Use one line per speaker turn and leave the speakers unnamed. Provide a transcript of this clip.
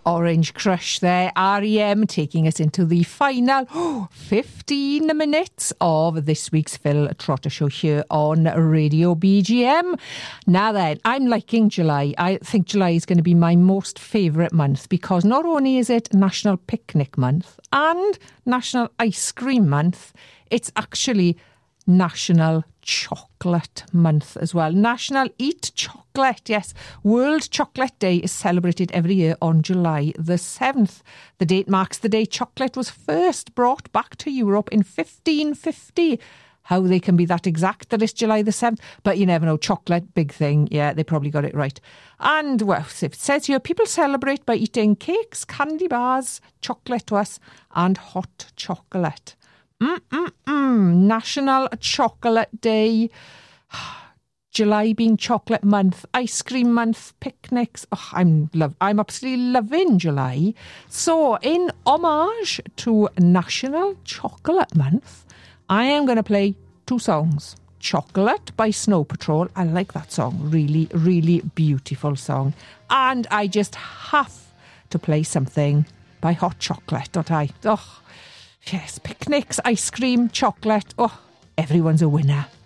Orange Crush there, REM, taking us into the final 15 minutes of this week's Phil Trotter Show here on Radio BGM. Now then, I'm liking July. I think July is going to be my most favourite month because not only is it National Picnic Month and National Ice Cream Month, it's actually National Chocolate Month as well. National Eat Chocolate, yes. World Chocolate Day is celebrated every year on July the 7th. The date marks the day chocolate was first brought back to Europe in 1550. How they can be that exact that it's July the 7th, but you never know. Chocolate, big thing. Yeah, they probably got it right. And, well, it says here, people celebrate by eating cakes, candy bars, chocolate to us, and hot chocolate. National Chocolate Day, July being Chocolate Month, Ice Cream Month, picnics. Oh, I'm absolutely loving July. So, in homage to National Chocolate Month, I am going to play two songs. Chocolate by Snow Patrol. I like that song. Really, really beautiful song. And I just have to play something by Hot Chocolate, don't I? Oh, yes, picnics, ice cream, chocolate. Oh, everyone's a winner.